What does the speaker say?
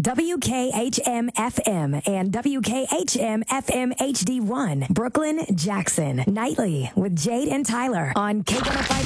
WKHM FM and WKHM FM HD1, Brooklyn, Jackson. Nightly with Jade and Tyler on K105.